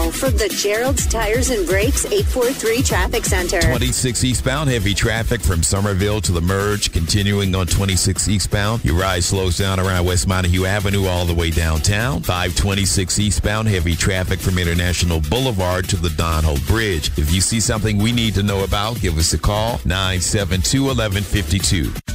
now from the Gerald's Tires and Brakes 843 Traffic Center. 26 eastbound, heavy traffic from Somerville to the merge. Continuing on 26 eastbound, your ride slows down around West Montague Avenue all the way downtown. 526 eastbound, heavy traffic from International Boulevard to the Don Hope Bridge. If you see something we need to know about, give us a call, 972-1152.